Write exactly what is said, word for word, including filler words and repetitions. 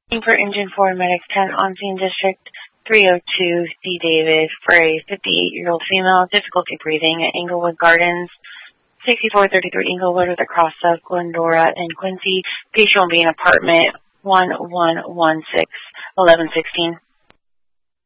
For Engine four, Medic ten, on-scene District three oh two, C. David, for a fifty-eight-year-old female, difficulty breathing at Englewood Gardens, sixty-four thirty-three Englewood with a cross of Glendora and Quincy. Patient will be in apartment one one one six, eleven sixteen.